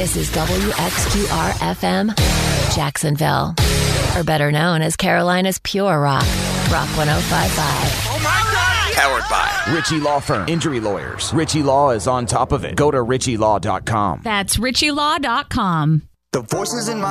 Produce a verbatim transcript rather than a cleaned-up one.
This is W X Q R F M, Jacksonville. Or better known as Carolina's Pure Rock. Rock one oh five point five. Oh my God! Powered by Ritchie Law Firm. Injury lawyers. Ritchie Law is on top of it. Go to ritchie law dot com. That's ritchie law dot com. The voices in my